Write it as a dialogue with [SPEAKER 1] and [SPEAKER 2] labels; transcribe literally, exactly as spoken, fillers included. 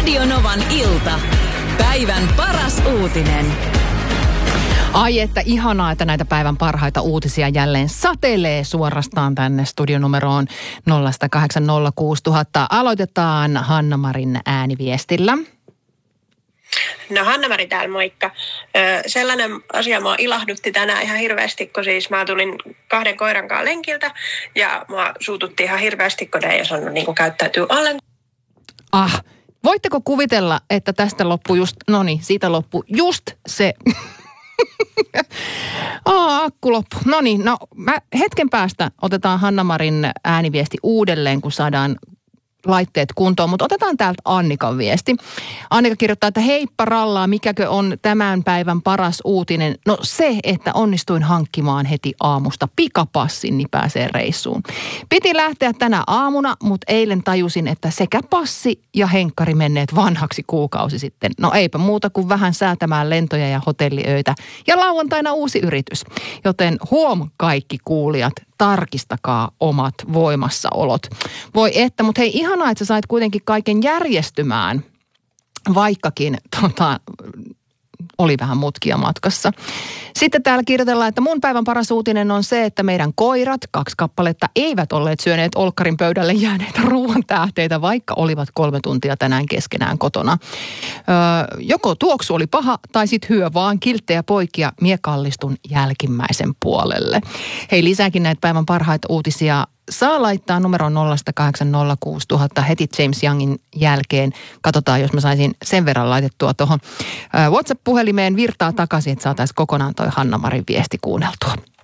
[SPEAKER 1] Radio Novan ilta. Päivän paras uutinen.
[SPEAKER 2] Ai että ihanaa, että näitä päivän parhaita uutisia jälleen satelee suorastaan tänne studionumeroon nolla kahdeksan nolla kuusi nolla nolla nolla. Aloitetaan Hanna-Marin ääniviestillä.
[SPEAKER 3] No Hanna-Mari täällä, moikka. Ö, sellainen asia mua ilahdutti tänään ihan hirveästi, kun siis mä tulin kahden koiran kanssa lenkiltä ja mua suututti ihan hirveästi, kun ne ei osannut niin kuin käyttäytyä ollenkaan.
[SPEAKER 2] Ah, voitteko kuvitella, että tästä loppui just, no niin, siitä loppui just se... Aa, akku loppu. No niin, no mä hetken päästä otetaan Hanna-Marin ääniviesti uudelleen, kun saadaan laitteet kuntoon, mutta otetaan täältä Annikan viesti. Annika kirjoittaa, että heippa rallaa, mikäkö on tämän päivän paras uutinen? No se, että onnistuin hankkimaan heti aamusta pikapassin, niin pääsee reissuun. Piti lähteä tänä aamuna, mutta eilen tajusin, että sekä passi ja henkkari menneet vanhaksi kuukausi sitten. No eipä muuta kuin vähän säätämään lentoja ja hotelliöitä. Ja lauantaina uusi yritys. Joten huom kaikki kuulijat, tarkistakaa omat voimassaolot. Voi että, mutta hei ihanaa, että sä sait kuitenkin kaiken järjestymään, vaikkakin tota, oli vähän mutkia matkassa. Sitten täällä kirjoitellaan, että mun päivän paras uutinen on se, että meidän koirat, kaksi kappaletta, eivät olleet syöneet olkkarin pöydälle jääneitä ruoan tähteitä, vaikka olivat kolme tuntia tänään keskenään kotona. Öö, joko tuoksu oli paha tai sit hyö vaan kilttejä poikia, mie kallistun jälkimmäisen puolelle. Hei, lisääkin näitä päivän parhaita uutisia saa laittaa numero nolla kahdeksan nolla kuusi nolla nolla nolla heti James Youngin jälkeen. Katsotaan, jos mä saisin sen verran laitettua tuohon WhatsApp-puhelimeen virtaa takaisin, että saataisiin kokonaan toi Hanna-Marin viesti kuunneltua.